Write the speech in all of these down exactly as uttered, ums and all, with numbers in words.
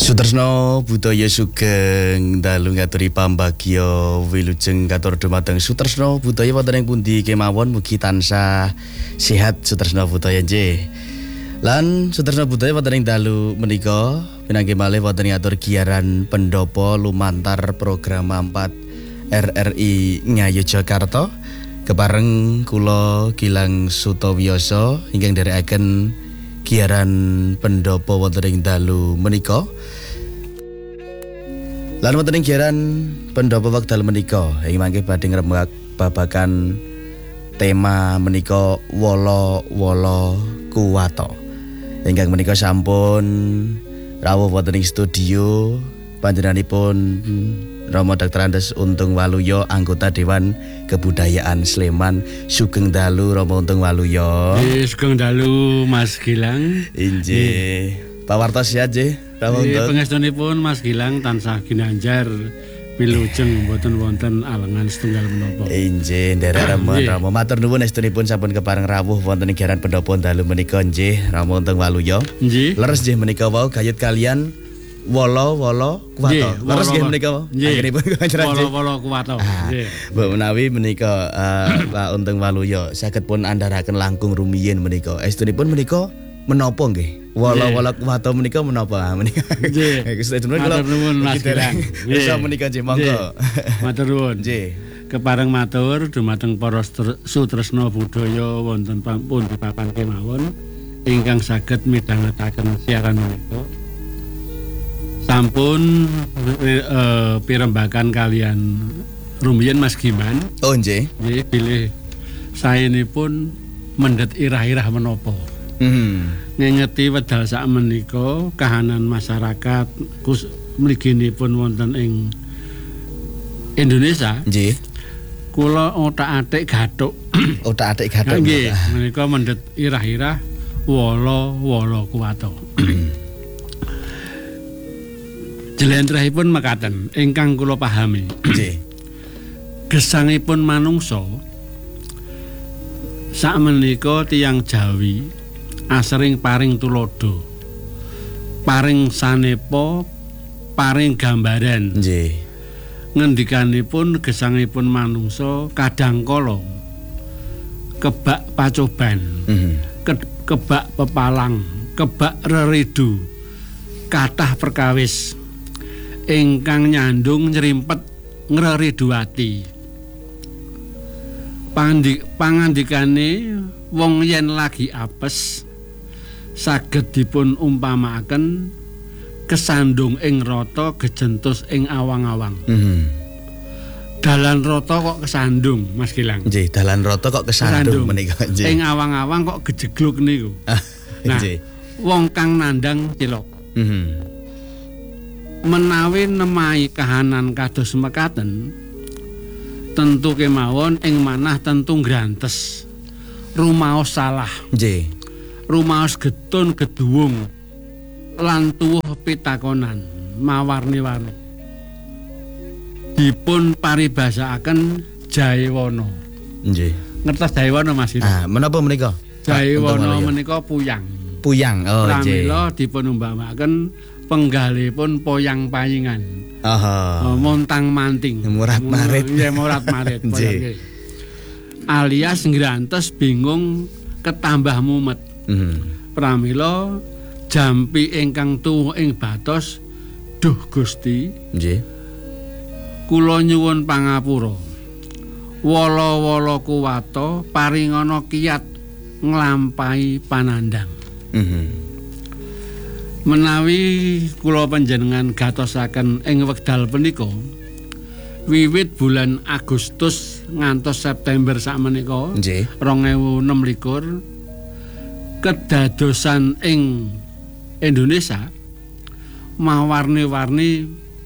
Sutresna budaya sugeng dalu ngaturi pambagya wilujeng katur dumateng Sutresna budaya wonten ing pundi kemawon mugi tansah sehat Sutresna budaya nggih. Lan Sutresna budaya wonten ing dalu menika pinanggih malih wonten ing atur giaran pendopo lumantar program empat R R I Ngayogyakarta kepareng kula Gilang Sutawiyasa ingkang nderekaken giaran pendopo wonten ing dalu menika. Lan wonten ing giaran pendopo wekdal menika ing mangke badhe ngrembak babagan tema menika wala-wala kuwata. Ingkang menika sampun rawuh wonten ing studio panjenenganipun Rama Doktor Andes Untung Waluyo, anggota Dewan Kebudayaan Sleman. Sugeng dalu Rama Untung Waluyo. Nggih, sugeng dalu Mas Gilang. Inggih. Pawartos ya nggih, Rama Untung. Pangestunipun Mas Gilang tansah ginanjar wilujeng boten wonten alengan setunggal menapa. Inggih, nderek remen Rama. Matur nuwun estunipun sampun kepareng rawuh wonten ing giaran pendopo dalu menika nggih, Rama Untung Waluyo. Nggih. Leres nggih menika wau gayut kalian wala-wala kuwata. Leres nggih menika wau. Anggenipun wala-wala kuwata. Nggih. Mbok menawi menika Pak Untung Waluyo saged pun andharaken langkung rumiyin menika. Estunipun menika menapa nggih? Wala-wala kuwata menika menapa menika? Nggih. Matur nuwun Mas Gilang. Bisa menika nggih monggo. Matur nuwun. Nggih. Kepareng matur dumateng para sutresna budaya wonten pundi papan kemawon ingkang saged midhangetaken siaran menika. Sampun uh, pirembakan kalian rumiyin Mas Giman. Oh nggih. Nggih bilih saenipun mendhet irah-irah menapa. Hmm. Ngengeti wedal sak menika kahanan masyarakat kus mliginipun wonten ing Indonesia. Nggih. Kula otak-atik gathuk. Otak-atik gathuk. Nggih, menika mendhet irah-irah wala-wala kuwata. Jlentrehipun mekaten ingkang kula pahami. Nggih. Gesangipun manungsa sakmenika tiyang Jawi asring paring tulodo. Paring sanepa, paring gambaran. Nggih. Ngendikanipun gesangipun manungsa kadangkala kebak pacoban. Mm-hmm. Ke, kebak pepalang, kebak reridu, kathah perkawis ingkang nyandung nyrimpet ngreriduati. Pandi pangandikane wong yen lagi apes saged dipun umpamakaken kesandung ing rata gejentus ing awang-awang. Mm-hmm. Dalan rata kok kesandung, Mas Gilang. Nggih, dalan rata kok kesandung menika nggih. Ing awang-awang kok gejegluk niku. Nah, wong kang nandhang cilok. Mhm. Menawi nemahi kahanan kados mekaten tentu kemawon ing manah tentu grantes rumaos salah. Nggih. Rumaos getun geduwung lan tuwuh pitakonan mawarni-warni dipun paribasakaken jayawana. Nggih. Ngertos jayawana Mas? Ah, menapa menika? Jayawana menika puyang. Puyang. Oh, nggih. Pramila dipun umpamaken penggalipun poyang payingan. Aha. Oh, montang manting. Murat marit. Ya murat marit. Alias ngrantes bingung ketambah mumet. Mhm. Pramila jampi ingkang tuwuh ing batos, duh Gusti. Nggih. Kula nyuwun pangapura. Wala-wala kuwata paringana kiyat nglampahi panandang. Mhm. Menawi kula panjenengan gatosaken ing wekdal punika wiwit bulan Agustus ngantos September sakmenika nggih dua ribu enam belas kedadosan ing Indonesia mawarni-warni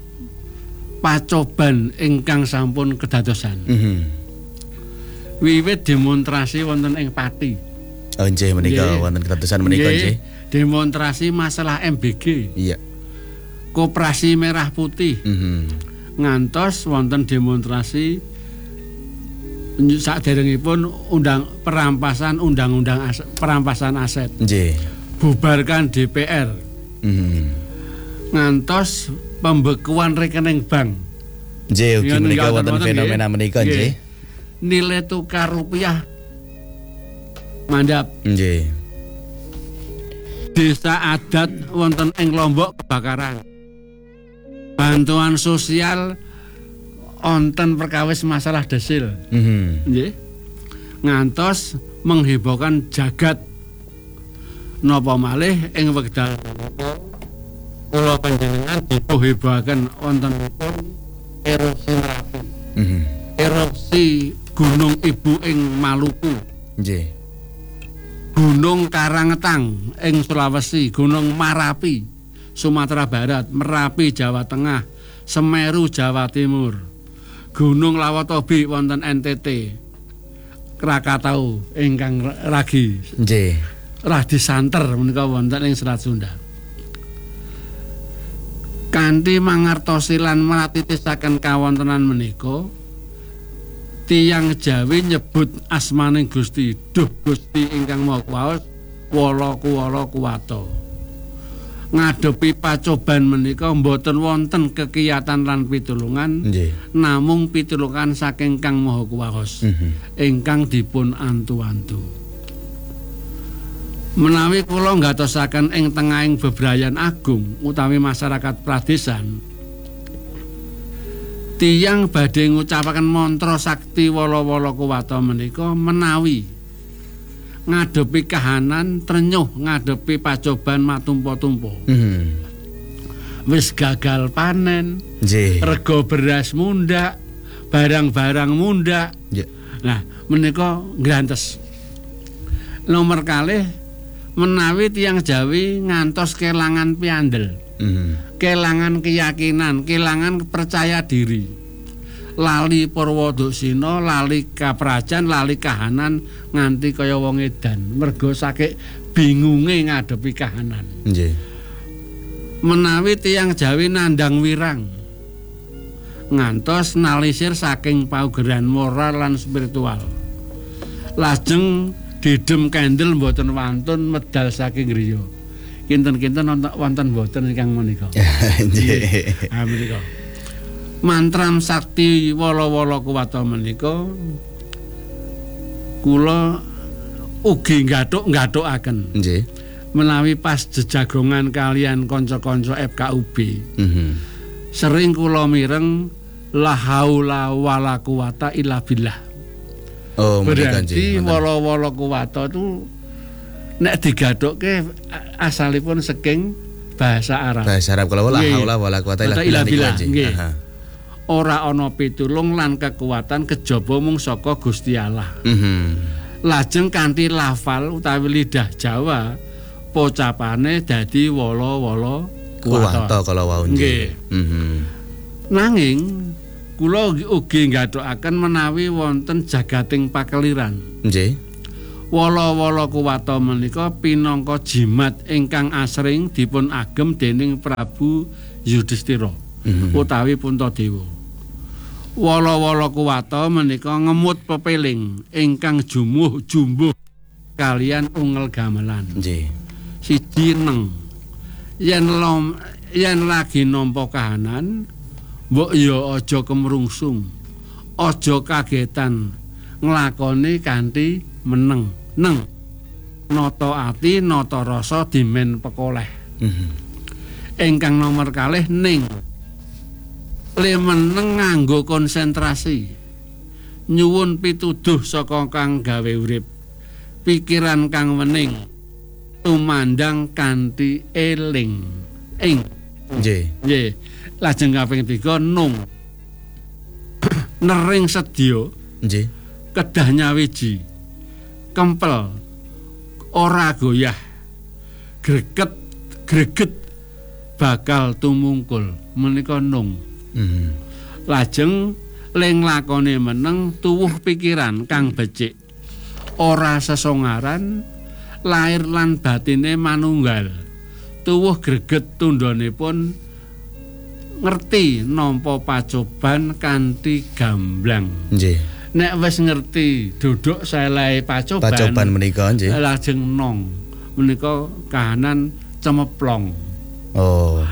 pacoban ingkang sampun kedadosan. Mm-hmm. Wiwit demonstrasi wonten ing Pati. Oh nggih menika wonten kedadosan menika nggih. Demonstrasi masalah M B G. Iya. Koperasi Merah Putih. Mm-hmm. Ngantos wonten demonstrasi saderengipun undang perampasan undang-undang as, perampasan aset. Nggih. Bubarkan D P R. Mm-hmm. ngantos pembekuan rekening bank. Nggih, ugi menika wonten fenomena menika nggih. Nilai tukar rupiah mandhap. Nggih. Desa adat wonten ing Lombok kebakaran. Bantuan sosial wonten perkawis masalah desil. Mhm. Nggih. Ngantos menghebohkan jagat. Napa malih ing wekdal kula panjenengan dipuhebohaken wontenipun erupsi Merapi. Mhm. Erupsi Gunung Ibu ing Maluku. Nggih. Gunung Karangetang ing Sulawesi, Gunung Marapi Sumatera Barat, Merapi Jawa Tengah, Semeru Jawa Timur, Gunung Lawatobi wonten N T T, Krakatau ingkang ragi. Nggih. Radi santer menika wonten ing Selat Sunda. Kanthi mangertosi lan mratitisaken kawontenan menika, tiyang Jawi nyebut asmaning Gusti, duh Gusti ingkang Maha Kuwasa, wala kuwala kuwata. Ngadepi pacoban menika mboten wonten kekiyatan lan pitulungan, Nggih. namung pitulungan saking Kang Maha Kuwasa Mhm. ingkang dipun antu-antu. Menawi kula nggatosaken ing tengahing bebrayan agung utawi masyarakat pradesan, tiyang badhe ngucapaken mantra sakti wala-wala kuwata menika menawi ngadepi kahanan trenyuh ngadepi pacoban matumpa-tumpa. Mhm. Wis gagal panen, Nggih. rega beras mundhak, barang-barang mundhak. Nggih. Nah, menika ngrantes. Nomor kalih menawi tiyang Jawi ngantos kelangan piandel, Mhm. kelangan keyakinan, kelangan percaya diri, lali Purwodoksina, lali kaprajan, lali kahanan nganti kaya wong edan, mergo saking bingunge ngadepi kahanan. Nggih. Menawi tiyang Jawi nandang wirang, ngantos nalisir saking paugeran moral lan spiritual, lajeng didem kendel mboten wantun medal saking griya. Kinten-kinten wonten mboten ingkang menika. Nggih. Ha menika. Mantram sakti wala-wala kuwata menika kula ugi nggathuk-nggathukaken. Nggih. Menawi pas jejagongan kalian kanca-kanca F K U B. Mhm. Sering kula mireng la haula wala quwata illa billah. Oh, menika Berarti nggih. wala-wala kuwata itu nek digathukke asalipun saking bahasa Arab. Bahasa Arab kalau la Nggih. haula wala quwata illa Illa billah billah, niku nggih. Aha. Ora ana pitulung lan kekuatan kejaba mung saka Gusti Allah. Mhm. Lajeng kanthi lafal utawi lidah Jawa pocapane dadi wala-wala Kuwata kuwata. kalau wau Nggih. nggih. Mhm. Nanging kula ugi nggathukaken menawi wonten jagating pakeliran. Nggih. Wala-wala kuwata menika pinangka jimat ingkang asring dipun agem dening Prabu Yudhistira Mhm. utawi Puntadewa. Wala-wala kuwata menika ngemut pepeling ingkang jumuh jumbuh kalian ungel gamelan. Nggih. Siji neng. Yen lom yen lagi nampa kahanan, mbok ya aja kemrungsung. Aja kagetan nglakoni kanthi meneng. Neng. Nata ati, nata rasa dimen pekoleh. Mhm. Ingkang nomor kalih ning. Le meneng nganggo konsentrasi. Nyuwun pituduh saka kang gawe urip. Pikiran kang wening. Tumandang kanthi eling. Ing. Nggih. Nggih. Lajeng kaping tiga nung. Nering sedya. Nggih. Kedah nyawiji. Kempel. Ora goyah. Greget, greget bakal tumungkul. Menika nung. Mhm. Lajeng ling lakone meneng tuwuh pikiran kang becik. Ora sesongaran, lahir lan batine manunggal. Tuwuh greget tundhanipun ngerti nampa pacoban kanthi gamblang. Nggih. Nek wis ngerti duduk selehe pacoban, Pacoban menika nggih. lajeng nong. Menika kahanan cemeplong. Oh.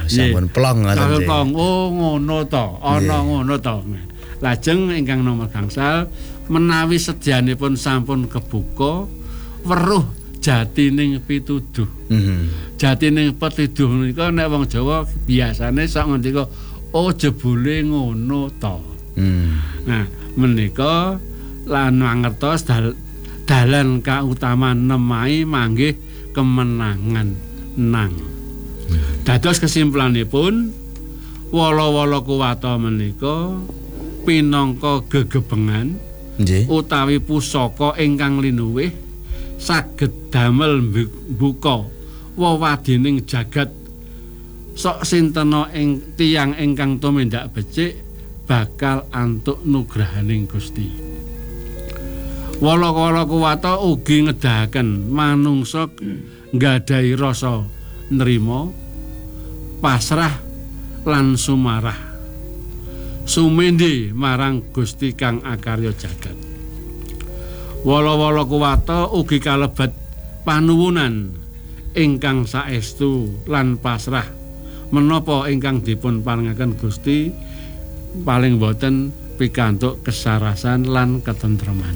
sampun plong ngoten Sampun nggih. plong. Oh ngono to, ana Nggih. ngono to. Lajeng ingkang nomor gangsal menawi sedyanipun sampun kebuka weruh jatining pituduh. Mhm. Jatining pituduh menika nek wong Jawa biasane sok ngendika oh jebule ngono to. Hmm. Nah, menika lan mangertos dal dalan kautamaan nemai manggih kemenangan nang. Dados kesimpulanipun wala-wala kuwata menika pinangka gegebengan Nggih. utawi pusaka ingkang linuwih saged damel mbuka wewadining jagat sok sintena ing tiyang ingkang tumindak becik bakal antuk nugrahaning Gusti. Wala-wala kuwata ugi ngedahaken manungsa nggadahi rasa nrima, pasrah lan sumarah. Sumendhe marang Gusti kang akarya jagat. Wala-wala kuwata ugi kalebet panuwunan ingkang saestu lan pasrah menapa ingkang dipun paringaken Gusti paling boten pikantuk kesarasan lan ketentreman.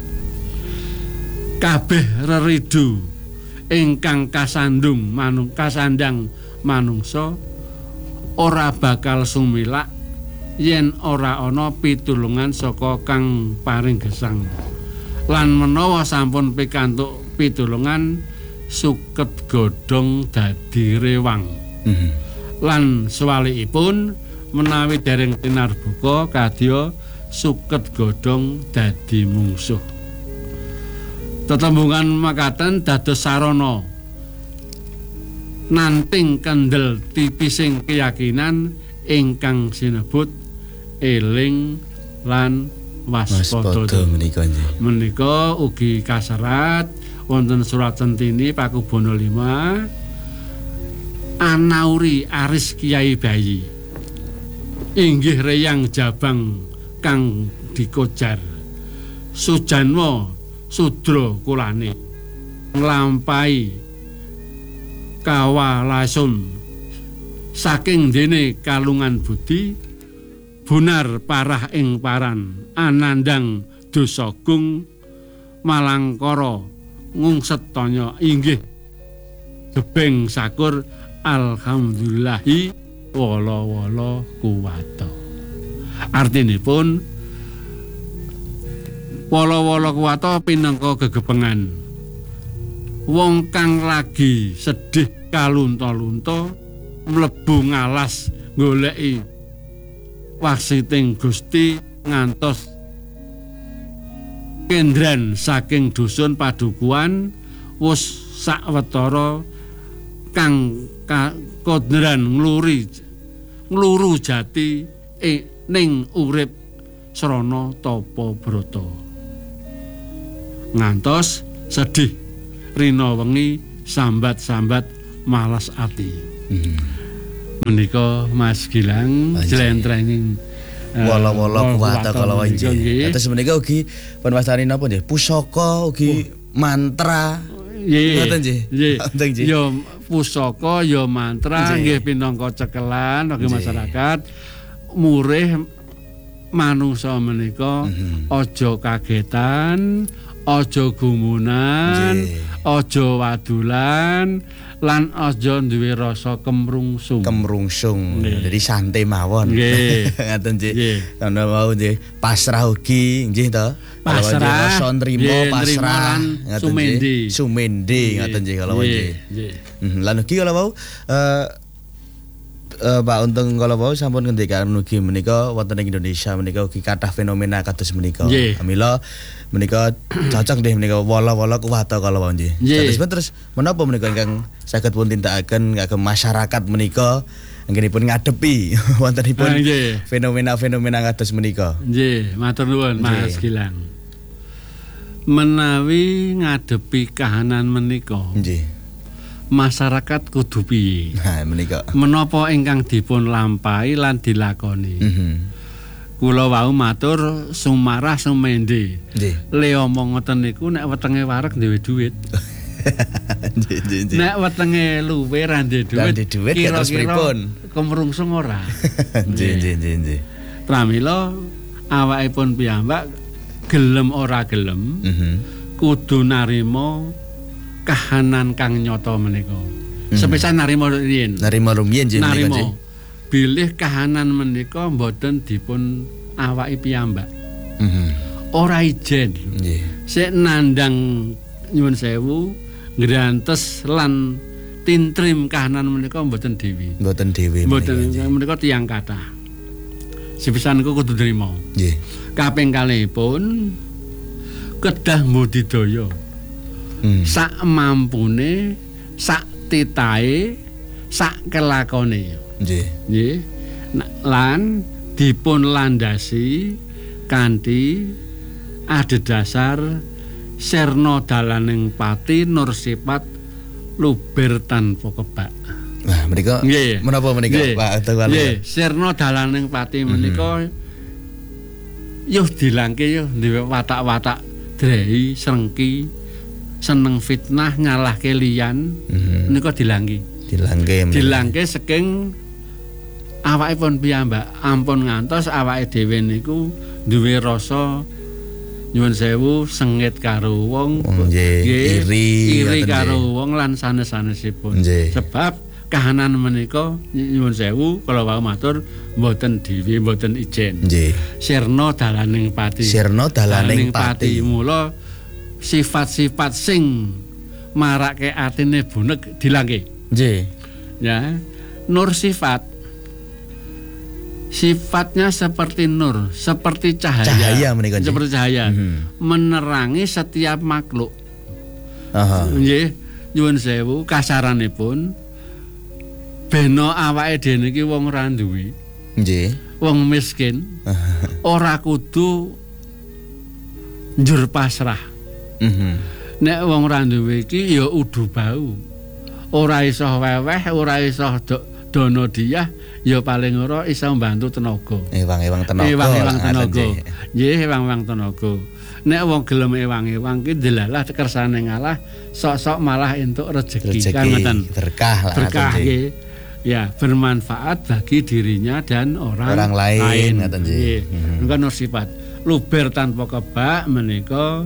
Kabeh reridu ingkang kasandung manung kasandang manungsa ora bakal sumilak yen ora ana pitulungan saka kang paring gesang. Lan menawa sampun pikantuk pitulungan suket godhong dadi rewang. Mhm. Lan sewalikipun menawi dereng tinarbuka kadya suket godhong dadi mungsuh. Tetembungan makaten dados sarana nanting kendel tipising keyakinan ingkang sinebut eling lan waspada. Waspada menika nggih. Menika ugi kaserat wonten surat Centini Pakubono lima Anauri aris Kiai Bayi inggih reyang jabang kang dikojar sujanwa sudra kulane nglampahi kawalasun saking dene kalungan budi bunar parah ing paran anandang dosagung malangkara ngungset tanya inggih jebeng sakur alhamdulillahi wala-wala kuwata. Artinipun wala-wala kuwata pinangka gegebengan wong kang lagi sedih kalunta-lunta mlebu ngalas goleki wasiting Gusti ngantos kendran saking dusun padukuhan wis sawetara kang kodran ngluri ngluru jati eh, ning urip srana tapa brata ngantos sedih rina wengi sambat-sambat malas ati. Mhm. Menika Mas Gilang jlentrenging Wala-wala kuwata kala nggih. Terus menika ugi pun wastani napa nggih? Pusaka ugi mantra. Nggih. Ngoten nggih. Nggih. Ngoten nggih. Ya pusaka ya mantra Nggih. nggih pinangka cekelan bagi Nggih. masyarakat murih manungsa menika aja kagetan, aja gumunan, Nggih. aja wadulan lan aja duwe rasa kemrungsung. Kemrungsung. Nggih. Jadi santai mawon. Nggih. Ngaten nggih. Nggih. Ana mau nggih pasrah ugi nggih to. Pasrah, rasa nrimo nggih, nrimo pasrah. lan Ngaten sumendi. nggih. Sumendi ngaten nggih kalau nggih. Nggih. Mhm, lan ugi kalau mau eh eh, Pak Untung kalau mau sampun ngendikan ugi menika wonten ing Indonesia menika ugi kathah fenomena kados menika. Nggih. Amila menika cocok deh menika wala-wala kuwata kalau mau nggih. Nggih. Terus terus menapa menika ingkang saged pun tindakaken kagem masyarakat menika anggenipun ngadepi wontenipun Ah, nggih. fenomena-fenomena kados menika. Nggih, matur nuwun Mas Nggih. Gilang. Menawi ngadepi kahanan menika, Nggih. masyarakat kudu piye? Nah, menika. Menapa ingkang dipun lampahi lan dilakoni? Mhm. Kula wau matur sumarah sumende. Nggih. Le omong ngoten niku nek wetenge wareg dhewe dhuwit. Nggih nggih nggih. Nek wetenge luwe ra ndek dhuwit. Ra ndek dhuwit kados pripun? Kemrungsung ora. Nggih nggih nggih nggih. Pramila awakipun piyambak gelem ora gelem. Mhm. Kudu narima kahanan kang nyata menika. Sepisan narima riyin. Narima rumiyin nggih menika nggih. Bilih kahanan menika mboten dipun awaki piyambak. Mhm. Ora ijen. Nggih. Sik nandang nyuwun sewu ngrantes lan tintrim kahanan menika mboten dewi. Mboten dhewe. Mboten menika tiyang kathah. Sepisan niku kudu nrimo. Nggih. Kaping kalihipun kedah budidaya. Hmm. Sak mampune, sak titahe, sak kelakone. Nggih. Nggih. Lan dipun landasi kanthi adhedhasar serna dalaning pati nur sifat luber tanpa kebak. Nah, menika menapa menika Pak Teguh? Nggih, serna dalaning pati menika yo dilangke yo dhewe watak-watak drehi, srengki, seneng fitnah, nyalahke liyan, menika dilangke. Dilangke. Dilangke saking awakipun piyambak, ampun ngantos awake dhewe niku duwe rasa nyuwun sewu sengit karo wong, nggih, iri, iri karo wong lan sanes-sanesipun. Sebab kahanan menika nyuwun sewu kala wau matur mboten dhewe mboten ijen. Nggih. Sirna dalaning pati. Sirna dalaning pati. Mula sifat-sifat sing marake atine bunek dilangke. Nggih. Ya. Nur sifat sifatnya seperti nur, seperti cahaya. Cahaya menika. Seperti cahaya. Mm-hmm. Menerangi setiap makhluk. Aha. Nggih, nyuwun sewu kasaranipun bena awake dhewe niki wong ora duwe. Nggih. Wong miskin. Ora kudu njur pasrah. Mhm. Nek wong ora duwe iki ya udu bau. Ora iso weweh, ora iso dono diah, ya paling ora iso mbantu tenaga. Ewang-ewang tenaga. Ewang-ewang tenaga. Nggih, ewang-ewang tenaga. Nek wong gelem ewang-ewang ki delalah kersane ngalah, sok-sok malah entuk rejeki kan ngoten. Berkah lah. Berkah nggih. Ya, bermanfaat bagi dirinya dan orang, orang lain ngoten nggih. Menika nur sifat. Luber tanpa kebak menika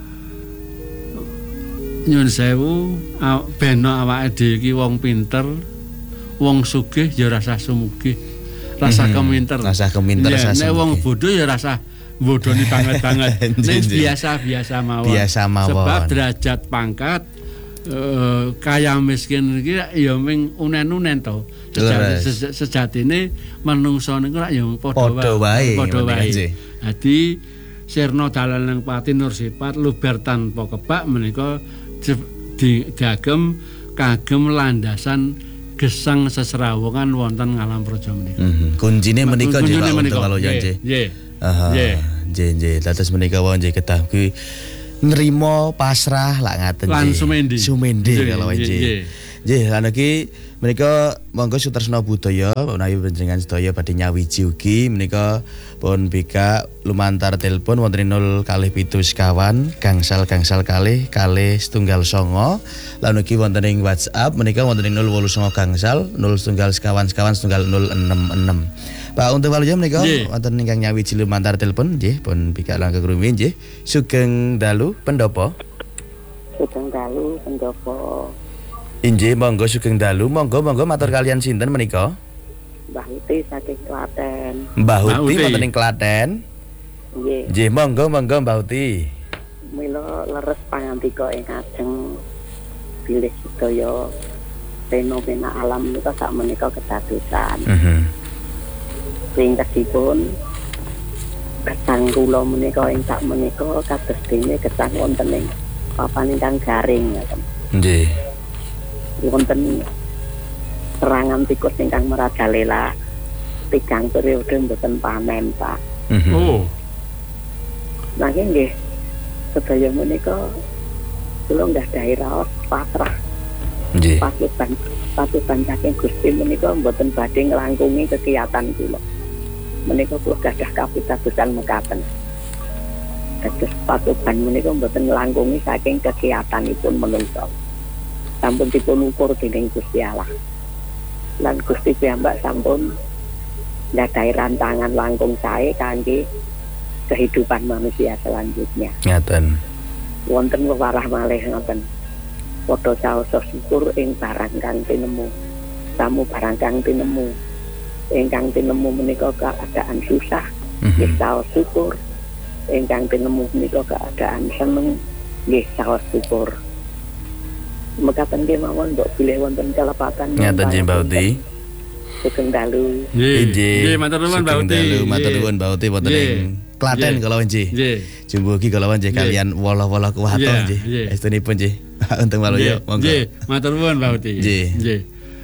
nyuwun sewu bena awake dhewe iki wong pinter, wong sugih ya rasa sumugih. Rasa mm-hmm. keminter. Rasa keminter ya, rasa sumugih. Nek wong bodho ya rasa bodoni banget-banget. Nek biasa-biasa mawon. Biasa mawon. Sebab derajat pangkat uh, kaya miskin iki ya ming unen-unen to. Sejati, se, sejatine manungsa niku ya padha wae. Padha wae. Dadi sirna dalaning pati nur sifat luber tanpa kebak menika diagem kagem landasan gesang seserawungan wonten ngalam praja menika. Mm-hmm. Kuncine menika nggih Pak kalau nggih. Nggih. Aha. Nggih nggih. Dados menika wae nggih kedah kuwi nrimo pasrah lak ngaten nggih. Lan sumendhi. Sumendhi kalau nggih. Nggih, lan iki menika monggo Sutresna Budaya menawi panjenengan sedaya badhe nyawiji ugi menika pun bika lumantar telepon wonten nol kalih pitu sekawan gangsal gangsal kalih kalih setunggal songo lan ugi wonten ing WhatsApp menika wonten ing nol wolu songo gangsal nol setunggal sekawan sekawan setunggal nol enem enem. Pak untuk waluya menika wonten ingkang nyawiji lumantar telepon nggih pun bika langkung rumiyin nggih sugeng dalu pendopo. Sugeng dalu pendopo. Inggih monggo sugeng dalu monggo monggo matur kalian sinten menika? Mbah Uti saking Klaten. Mbah Uti wonten ing Klaten. Nggih. Nggih monggo monggo Mbah Uti. Mila leres pangandika ing ajeng bilih sedaya fenomena alam menika sak menika kedadosan. Mhm. Ringkesipun gesang kula menika ing sak menika kados dene gesang wonten ing papan ingkang garing ngoten. Nggih. Wonten serangan tikus ingkang merajalela tigang periode mboten panen, Pak. Mm-hmm. Oh. Nanging nggih sedaya menika kula nggadahi raos pasrah. Nggih. Patutan patutan saking Gusti menika mboten badhe nglangkungi kegiatan kula. Menika kula gadah kapitadosan mekaten. Dados patutan menika mboten nglangkungi saking kegiatanipun menungso. sampun dipun ukur dening Gusti Allah. Lan Gusti piyambak sampun nggadhahi rantangan langkung sae kangge kehidupan manusia selanjutnya. Ngaten. Wonten wewarah malih ngoten. Padha saosa syukur ing barang kang tinemu. Samu barang kang tinemu. Ingkang tinemu menika keadaan susah, nggih saos syukur. Ingkang tinemu menika keadaan seneng, nggih saos syukur. Mekaten nggih mawon mbok bilih wonten kelepatan. Ngaten nggih Mbak Uti. Sugeng dalu. Nggih. Nggih, matur nuwun Mbak Uti. Matur nuwun Mbak Uti wonten ing Klaten kala nggih. Nggih. Jumbugi kala nggih kalian wala-wala kuwato nggih. Estunipun nggih. Untung waluyo monggo. Nggih, matur nuwun Mbak Uti. Nggih. Nggih.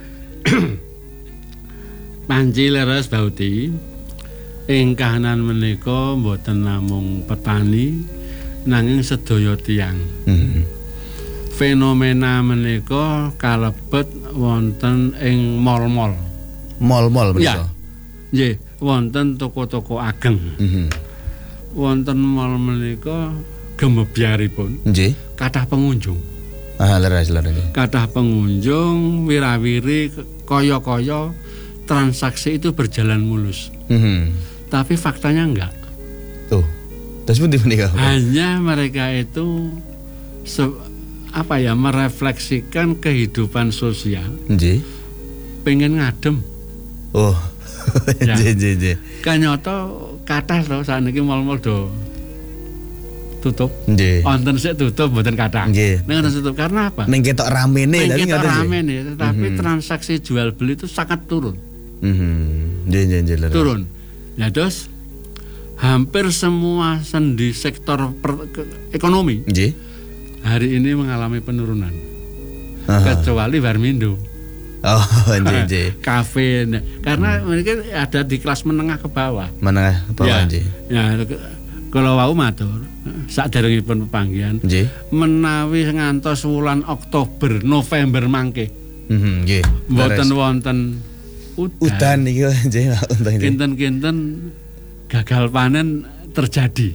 Panci leres Mbak Uti. Ing kahanan menika mboten namung petani nanging sedaya tiyang. Hmm. Fenomena menika kalebet wonten ing mall-mall. Mall-mall menika. Nggih, wonten toko-toko ageng. Mhm. Wonten mall menika gemebyaripun. Nggih. Kathah pengunjung. Ah, leres leres. Kathah pengunjung wirawiri kaya-kaya transaksi itu berjalan mulus. Mhm. Tapi faktanya enggak. Tuh. Terus pun menika. Hanya mereka itu se- apa ya merefleksikan kehidupan sosial. Nggih. Pengen ngadem. Oh. Ya. Nggih nggih nggih. Kanyata kathah to sakniki mal-mal do tutup. Nggih. Wonten sik tutup mboten kathah. Nggih. Ning wonten tutup karena apa? Ning ketok ramene Ning tapi kita ngoten sih. rame nih, tetapi Mhm. transaksi jual beli itu sangat turun. Mhm. Nggih nggih nggih leres. Turun. Ya terus hampir semua sendi sektor per, ke- ekonomi Nggih. hari ini mengalami penurunan. Aha. Kecuali Warmindo. Oh, nggih nggih. Kafe. Nah, karena mereka ada di kelas menengah ke bawah. Mana bawah nggih. Ya, ke- kalau wau matur, saderengipun pepanggihan Nggih. menawi ngantos wulan Oktober, November mangke. Mhm, nggih. Mboten Leres. wonten udan. Udan niki nggih, untung nggih. Kinten-kinten gagal panen terjadi.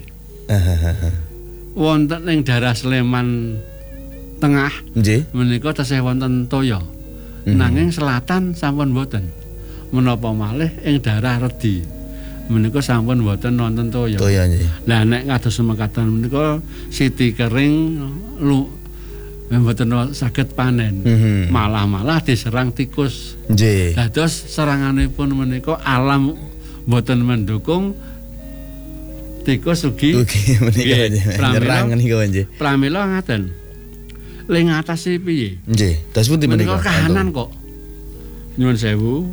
Wonten ing daerah Sleman Tengah Nggih. menika tasih wonten toya. Mhm. Nanging selatan sampun boten. Menapa malih ing daerah Redi menika sampun boten wonten toya. Toya nggih. Lah nek kados mekaten menika siti kering lu mboten saged panen. Mhm. Malah-malah diserang tikus. Nggih. Dados seranganipun menika alam boten mendukung tikus ugi. Ugi menika Nggih, nggih. pramila. Nyerang niku nggih. Pramila ngaten. Ling ngatasi piye? Nggih. Terus pun Menika menika. kahanan kok. Nyuwun sewu.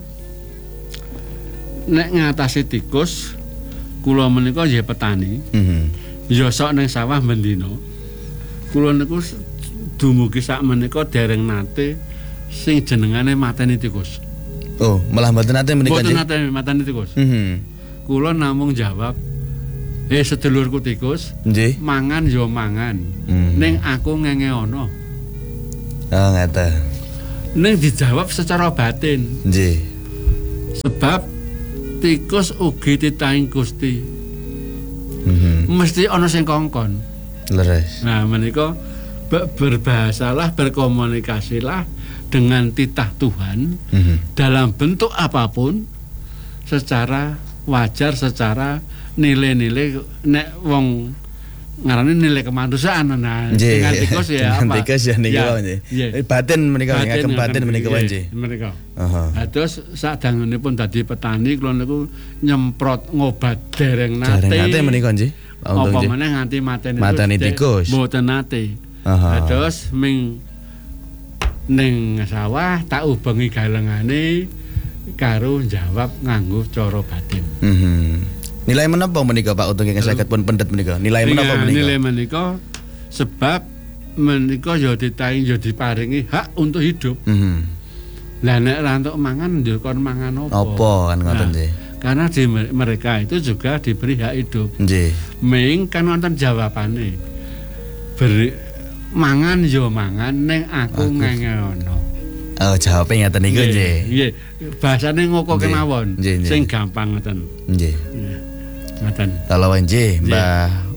Nek ngatasi tikus, kula menika nggih petani, Mhm. ya sok ning sawah mendina. Kula niku s- dumugi sak menika dereng nate sing jenengane mateni tikus. Oh, malah mboten nate menika Mboten nggih. nate mateni tikus. Mhm. Kula namung jawab, "Eh sedulurku tikus, Nggih. mangan ya mangan. Hmm. Ning aku ngenge ana." Oh, ngata. Ning dijawab secara batin. Nggih. Sebab tikus ugi titahing Gusti. Mhm. Mesti ana sing kongkon. Leres. Nah, menika be- berbahasalah, berkomunikasilah dengan titah Tuhan Mhm. dalam bentuk apapun secara wajar, secara nilai-nilai nek wong ngarane nilai kemanusiaan. Nah, Nggih. dengan tikus ya Dengan apa? tikus ya niku Ya, nggih. iya. Eh, Batin menika ngagem batin menika nggih, nggih. menika. Aha. Nah, terus sadangunipun dadi petani kula niku nyemprot ngobat dereng Jareng nate. nate menika nggih. Untung Apa nggih. meneh nganti mateni Mateni tikus. Mboten nate. Aha. Terus ming ning sawah tak ubengi galengane karo jawab nganggo cara batin. Mhm. Nilai menapa menika Pak Untung ingkang saged pun pendet menika? Nilai menapa Dengan menika? Nilai menika sebab menika ya ditaing ya diparingi hak untuk hidup. Mhm. Lah nek ra entuk mangan ya kon mangan apa? Apa kan ngoten Nah, nggih. karena di mereka itu juga diberi hak hidup. Nggih. Ming kan wonten jawabane. Beri mangan yo mangan ning aku, Aku. ngenge ana. Oh, jawabe ngaten niku nggih. Nggih. Bahasane ngoko Nggih. kemawon. Nggih, nggih. Sing gampang ngoten. Nggih. Ngoten. Kalau nggih, Mbah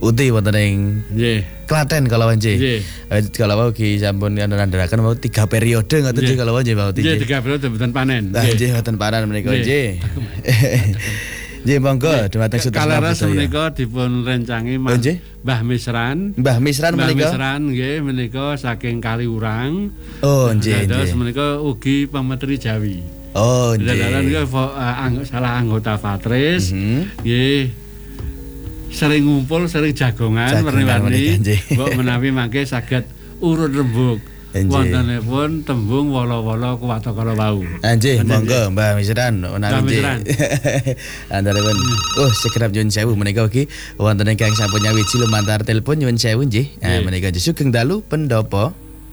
uti wonten ing Nggih. Klaten kalau nggih. Nggih. Kalau ugi sampun nandharaken mau tiga periode ngoten nggih kalau nggih Pak Uti. Nggih, tiga periode mboten panen. Nggih, mboten panen menika nggih. Nggih, monggo dhumateng Sutresna Kaleres Budaya. menika dipun rencangi Mas Mbah Misran. Mbah Misran Mbah menika. Misran nggih menika saking Kaliurang. Oh, nggih. Terus menika ugi pemetri Jawi. Oh, nggih. Dalan nggih salah anggota Fatris. Nggih. Sering ngumpul, sering jagongan werni-werni. Mbok menawi mangke saged urut rembug. Wontenipun tembung wala-wala kuwata kala wau. Nggih, monggo Mbah Misran menawi nggih. Antaripun oh sekedap nyuwun sewu menika ugi wonten ingkang sampun nyawiji lumantar telepon nyuwun sewu nggih. Nah menika Sugeng Dalu Pendopo.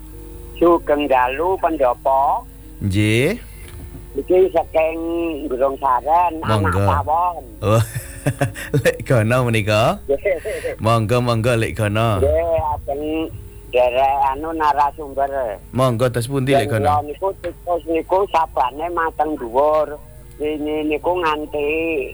Sugeng Dalu Pendopo. Nggih. Iki saking Gunung Saren anak Pawon. Oh. Lek kono menika. Monggo monggo lek kono. Nggih, ajeng derek anu narasumber. Monggo tes pundi lek kono. Niku tikus niku sabane mateng dhuwur. Ini niku nganti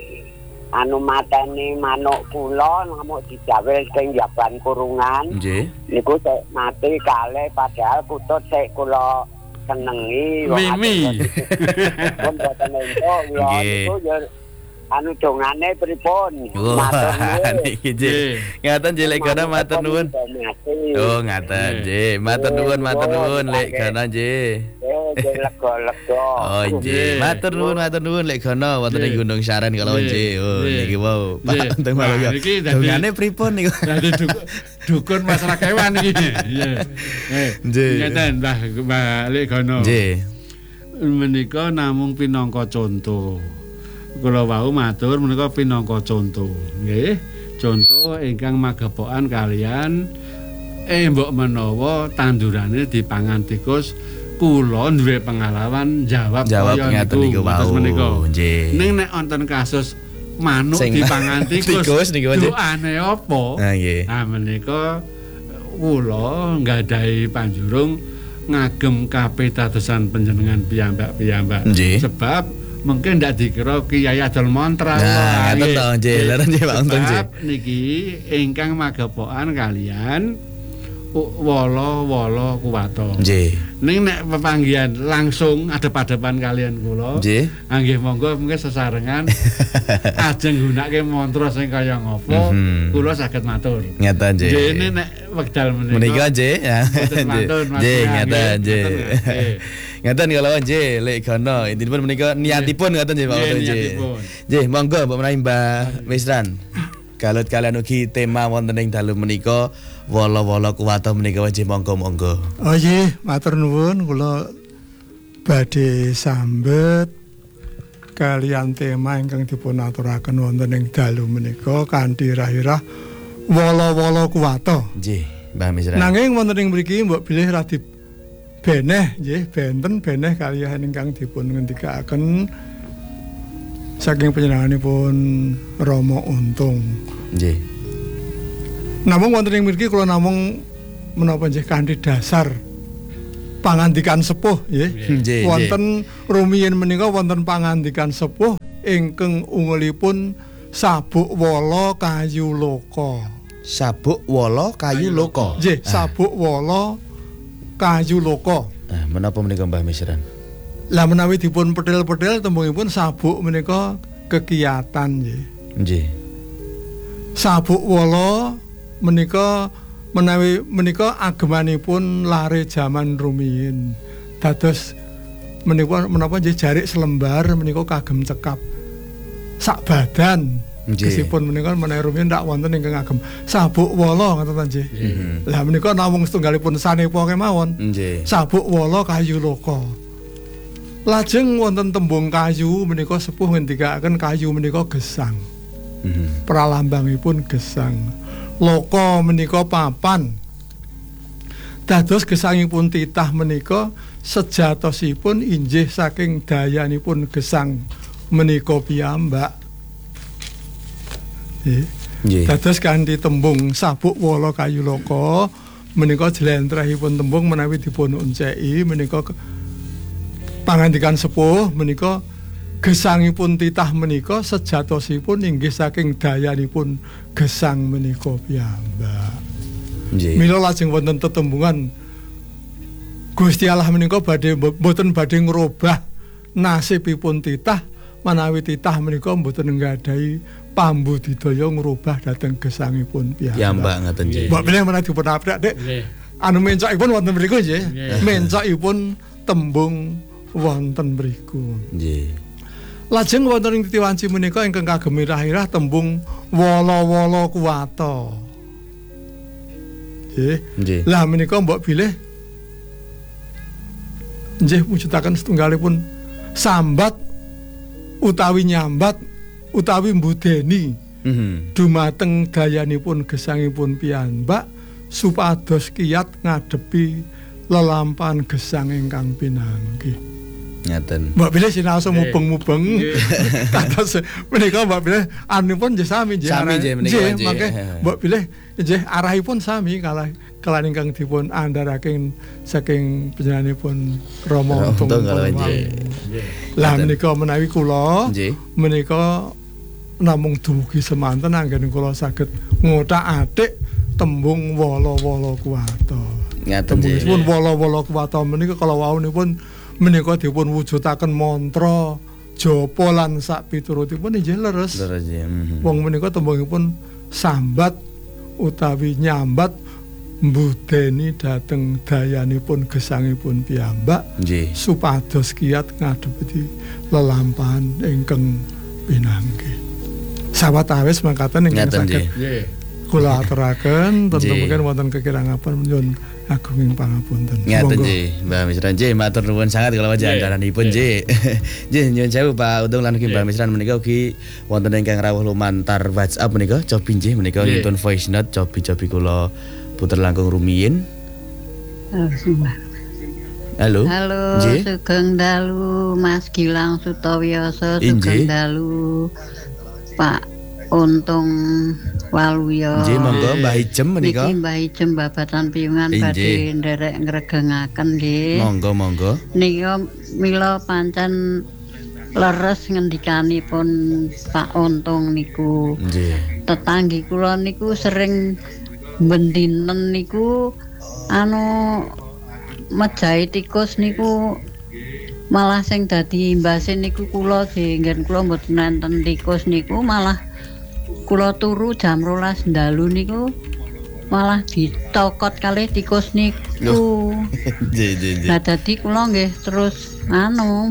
anu mateni manuk kula ngamuk digawe sing jaban kurungan. Nggih. Niku sik mati kalih padahal kutut sik kula senengi. Mimi. Pun boten entuk ya niku ya anu dongane pripun? Matur nuwun. Niki nggih. Ngaten nggih lek kono matur nuwun. Oh, ngaten nggih. Matur nuwun, matur nuwun lek kono nggih. Nggih lega-lega. Oh, nggih. Matur nuwun, matur nuwun lek kono wonten ing Gunung Saren kalau nggih. Oh, niki wau. Pak teng malu. Dongane pripun niku? Dadi dukun masyarakat kewan iki. Iya. Nggih. Ngaten Mbah Mbah lek kono. Nggih. Menika namung pinangka contoh. Kula wau matur menika pinangka contoh nggih contoh ingkang magepokan kalian eh mbok menawa tandurane dipangan tikus kula duwe pengalaman jawab jawab ngaten niku wau nggih ning nek wonten kasus manuk dipangan tikus tikus niku doane apa nah nggih nah menika kula nggadahi panjurung ngagem kapitadosan panjenengan piyambak-piyambak sebab mungkin ndak dikira Kiai Adol Mantra. Nah, ngaten to nggih, leren nggih Pak Untung nggih. Niki ingkang magepokan kalian wala-wala kuwata. Nggih. Ning nek pepanggihan langsung adep-adepan kalian kula. Nggih. Nggih monggo mungkin sesarengan ajeng gunake mantra sing kaya ngopo kula saged matur. Ngaten nggih. Nggih nek wekdal menika. Menika nggih. Nggih, ngaten nggih. Ngaten kalau nggih lek kono intipun menika niatipun ngaten nggih Pak Untung nggih. Nggih, monggo Mbak menawi Mbah Misran. Kalut kalian ugi tema wonten ing dalu menika wala-wala kuwata menika nggih monggo-monggo. Oh nggih, matur nuwun kula badhe sambet kalian tema ingkang dipun aturaken wonten ing dalu menika kanthi irah-irah wala-wala kuwata. Nggih, Mbah Misran. Nanging wonten ing mriki mbok bilih radi beneh nggih, benten beneh kaliyan ingkang dipun ngendikaken saking panjenenganipun Rama Untung. Nggih. Namung wonten ing mriki kula namung menapa nggih kanthi dasar pangandikan sepuh nggih. Nggih. Wonten rumiyin menika wonten pangandikan sepuh ingkang ungelipun sabuk wala kayu loka. Sabuk wala kayu loka. Nggih, sabuk wala kayu loka. Ah, menapa menika Mbah Misran? Lah menawi dipun petil-petil tembungipun sabuk menika kegiatan nggih. Nggih. Sabuk wala menika menawi menika agemanipun lare jaman rumiyin. Dados menika menapa nggih jarik selembar menika kagem cekap sak badan. Gesipun menika menawi rumiyin ndak wonten ingkang agem sabuk wala ngoten nggih. Lah menika namung setunggalipun sanepa kemawon. Nggih. Sabuk wala kayu loka. Lajeng wonten tembung kayu menika sepuh ngendikaken kayu menika gesang. Mm-hmm. Pralambangipun gesang. Loka menika papan. Dados gesangipun titah menika sejatosipun injih saking dayanipun gesang menika piyambak. Nggih. Dados kanthi tembung sabuk wala kayu loka menika jlentrehipun tembung menawi dipun unceki menika pangandikan sepuh menika gesangipun titah menika sejatosipun inggih saking dayanipun gesang menika piyambak. Nggih. Mila lajeng wonten tetembungan Gusti Allah menika badhe mboten badhe ngrobah nasibipun titah manawi titah menika mboten nggadahi pambudidaya ngrobah dhateng gesangipun piyambak. Piyambak ngoten nggih. Mbok bilih menawi dipun aprak Dik. Nggih. Anu mencakipun wonten mriku nggih. Nggih. Mencakipun tembung wonten mriku. Nggih. Lajeng wonten ing titi wanci menika ingkang kagem irah-irah tembung wala-wala kuwata. Nggih. Nggih. Lah menika mbok bilih nggih mujudaken setunggalipun sambat utawi nyambat utawi mbudeni Mhm. dumateng dayanipun gesangipun piyambak supados kiyat ngadepi lelampahan gesang ingkang pinanggih. Ngaten. Mbak bilih sinaosa Nggih. mubeng-mubeng. Kados menika Mbak bilih anipun nggih sami nggih. Sami arah- nggih menika, nggih, nggih. mangke Mbak bilih nggih arahipun sami kalah kalah ingkang dipun andharaken saking panjenenganipun Rama Untung Untung. kalau nggih. Lah Ngaten. menika menawi kula Nggih. menika namung dumugi semanten anggen kula saged ngothak-athik tembung wala-wala kuwata. Ngaten nggih. Tembungipun wala-wala kuwata menika kala wauipun menika dipun wujudaken mantra japa lan sak piturutipun inggih leres. Terus nggih. Mhm. Wong menika tembungipun sambat utawi nyambat mbudeni dhateng dayanipun gesangipun piyambak Nggih. supados kiyat ngadepi lelampahan ingkang pinanggih. Sawetawis mangkaten ingkang Ngaten nggih. saged Nggih. kula aturaken tentu Nggih. mungkin wonten kekirangaken nyuwun agunging pangapunten. Ngaten Monggo. nggih, Mbak Misran nggih matur nuwun sangat kala Nggih. panjenenganipun nggih. Nggih nyuwun sewu Pak Untung lan ugi Mbak Misran menika ugi wonten ingkang rawuh lumantar WhatsApp menika cobi nggih menika Nggih. nuntun voice note cobi-cobi kula puter langkung rumiyin. Halo. Halo, Nggih. Sugeng Dalu Mas Gilang Sutawioso, Nggih. Sugeng Dalu Pak Untung Waluyo. Nggih monggo Mbah Ijem menika. Niki Mbah Ijem babatan piyungan Nggih. badhe nderek ngregengaken nggih. Monggo monggo. Nika mila pancen leres ngendikanipun Pak Untung niku. Nggih. Tetanggi kula niku sering bendinen niku anu mejahi tikus niku malah sing dadi imbase niku kula nggen kula mboten nenten tikus niku malah kula turu jam rolas dalu niku malah ditokot kalih tikus niku. Nggih nggih nggih. Lah dadi kula nggih terus anu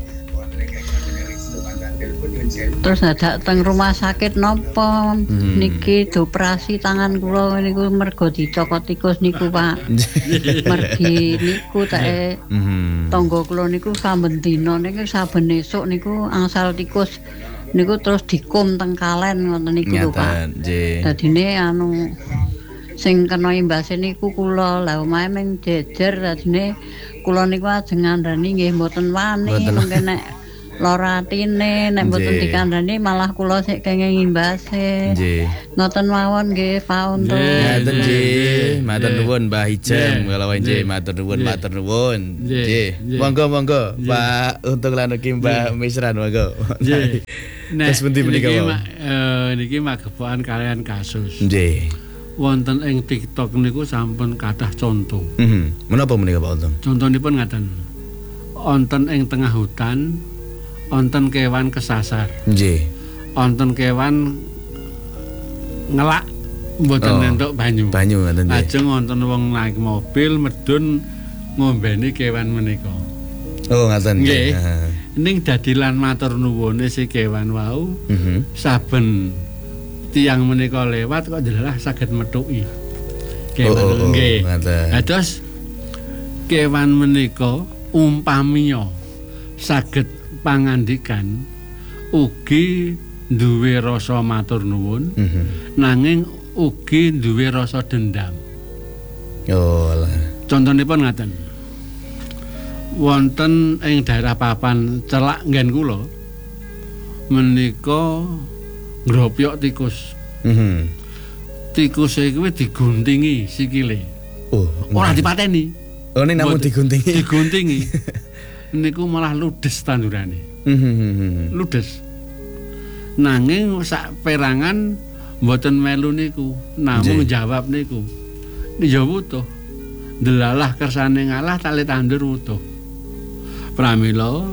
terus ada teng rumah sakit nopo Hmm. niki dioperasi tangan kula niku mergo dicokot tikus niku Pak. Mergi niku tak Mhm. tangga kula niku saben dina niku saben esuk niku angsal tikus niku terus dikum teng kalen ngoten niku lho Pak. Ngaten nggih. Dadine anu sing kena imbase niku kula lah omahe mung jejer dadine kula niku ajeng ngandani nggih mboten wani Mboten. mengke nek lara atine nek mboten Nggih. dikandani malah kula sik kenging imbase. Nggih. Ngoten mawon nggih Pak Untung. Nggih. Ngaten nggih, matur Nggih. nuwun Mbah Ijem Nggih. kalau nggih Nggih. matur nuwun Nggih. matur nuwun. Nggih. Nggih. Nggih. Monggo monggo Nggih. Pak Untung lan ugi Mbah Misran monggo. Nggih. Terus pundi menika, niki Pak? ma- eh, niki magepokan kalian kasus. Nggih. Wonten ing TikTok niku sampun kathah contoh. Mhm. Menapa menika Pak Untung? Contonipun ngaten. Wonten ing tengah hutan, wonten kewan kesasar. Nggih. Wonten kewan ngelak mboten Oh. entuk banyu. Banyu ngoten nggih. Lajeng wonten wong naik mobil medun ngombeni kewan menika. Oh ngaten Nggih. Heeh. Ning dadi lan matur nuwune si kewan wau Mhm. saben tiang menika lewat kok jelalah saged metuki. Oh, Kewan oh, oh, nggih. ngaten. Dados kewan menika umpamiya saged pangandikan ugi duwe rasa matur nuwun Mhm. nanging ugi duwe rasa dendam. Oh lah. Contonipun ngaten. Wonten ing daerah papan celak nggen kula menika ngropyok tikus. Mhm. Tikus e kuwi diguntingi sikile. Oh. Ora dipateni. Oh ini namun Mboten- diguntingi. Diguntingi. Niku malah ludes tandurane. Mhm. ludes. Nanging sak perangan mboten melu niku, namung Nggih. jawab niku. Ya wutuh. Delalah kersane ngalah tali tandur wutuh. Pramila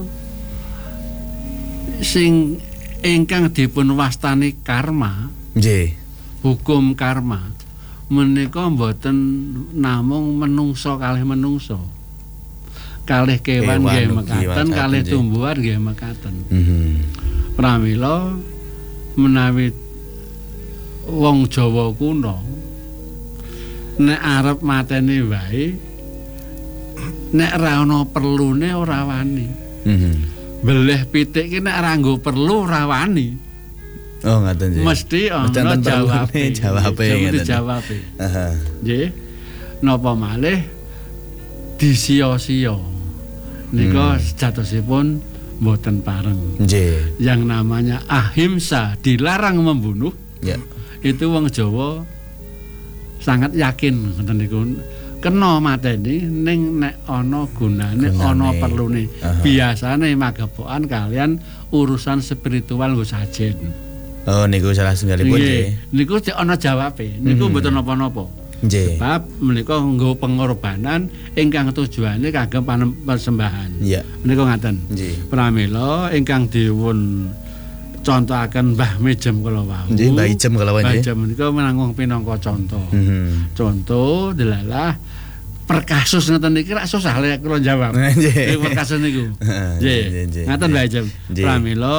sing ingkang dipun wastani karma, Nggih. hukum karma menika mboten namung menungso kalih menungso. Kalih kewan Kewan nggih ugi mekaten, mekaten, kalih nggih. tumbuhan nggih mekaten. Mhm. Pramila menawi wong Jawa kuno nek arep mateni wae nek ra ana perlune ora wani. Mhm. Beleh pitik ki nek ra nggo perlu ora wani. Oh, ngaten nggih. Mesti ana Mboten jawabe. perlune jawabe Mesti ngaten. jawabe. Heeh. Nggih. Napa malih disia-sia. Nika sejatosipun mboten pareng. Nggih. Yang namanya ahimsa, dilarang membunuh, Ya. itu wong Jawa sangat yakin ngoten niku. Kena mateni ning nek ana gunane, Gunane. ana perlune. Aha. Biasane magepokan kalian urusan spiritual nggo sajen. Oh, niku salah setunggalipun nggih. Niku cek ana jawabe. Niku Hmm. mboten napa-napa. Nggih. Sebab menika nggo pengorbanan ingkang tujuane kagem panem- persembahan. Iya. Menika ngaten. Nggih. Pramila ingkang dipun contohaken Mbah Mejem kala wau. Nggih, Mbah Ijem kala wau Mbah nggih. Ijem menika menanggung pinangka contoh. Mhm. Contoh delalah per kasus ngeten iki rak susah lek kula jawab. Nggih. Per kasus niku. Nggih, Nggih. nggih, Ngaten nggih. Mbah Ijem. Nggih. Pramila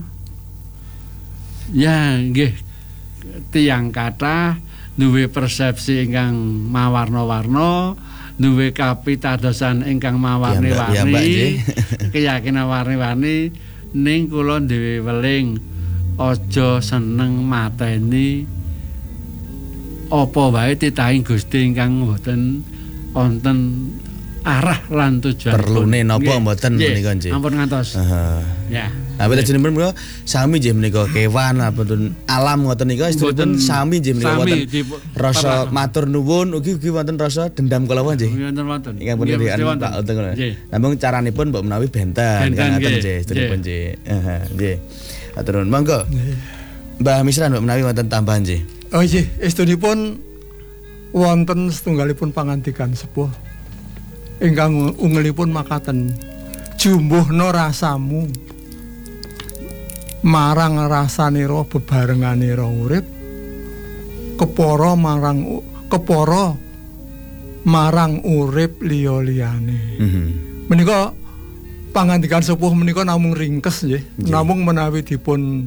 ya nggih tiyang kathah duwe persepsi ingkang mawarna-warna, duwe kapitadosan ingkang Piyambak, piyambak, mawarni-warni, nggih. keyakinan warni-warni ning kula dhewe weling aja seneng mateni apa wae titahing Gusti ingkang mboten wonten arah lan tujuan. Perlune napa mboten menika nggih. Ampun ngantos. Heeh. Ya. Apa jenengan menika sami nggih menika kewan apa alam ngoten nika istilahipun Mboten sami nggih menika sami wonten dipu- rasa pernah. matur nuwun ugi ugi wonten rasa dendam kala wonten nggih. Wonten wonten. Ingkang pun Nggih, dirikan mesti wonten. Pak Untung ngono. Nggih. Namun caranipun mbok menawi benten Benten, kan ngaten nggih. nggih sedheripun Nggih. nggih. Heeh, nggih. Matur nuwun. Monggo. Mbah Misran mbok menawi wonten tambahan nggih. Oh nggih, estunipun wonten setunggalipun pangandikan sepuh ingkang ungelipun makaten jumbuhna rasamu marang rasanira bebarenganira urip kepara marang kepara marang urip liya-liyane. Mhm. Menika pangandikan sepuh menika namung ringkes nggih, Nggih. namung menawi dipun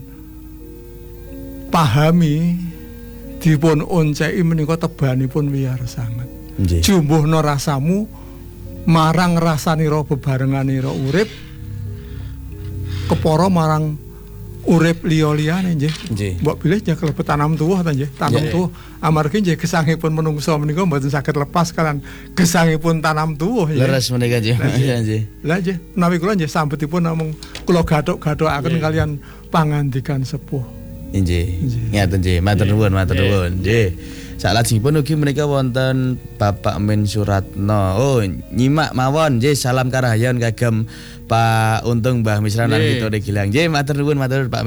pahami dipun onceki menika tebanipun wiyar sanget. Nggih. Jumbuhna rasamu marang rasanira bebarenganira urip kepara marang urip liya-liyane nggih. Nggih. Mbok bilih nggih kalebet tanam tuwuh ta nggih, tanam Nggih. tuwuh amargi nggih gesangipun menungsa menika mboten saged lepas kalian gesangipun tanam tuwuh nggih. Leres menika nggih. Iya nggih. Lah nggih, menawi kula nggih sambetipun namung kula gathuk-gathukaken Nggih. kalian pangandikan sepuh. Nggih. Nggih. Ngaten nggih. Matur nuwun, matur Nggih. nuwun. Nggih. Salajengipun ugi menika wonten Bapak Min Suratno. Oh, nyimak mawon nggih salam karahayan kagem Pak Untung Mbah Misran lan Nggih. Kitore Gilang. Nggih, matur nuwun, matur Pak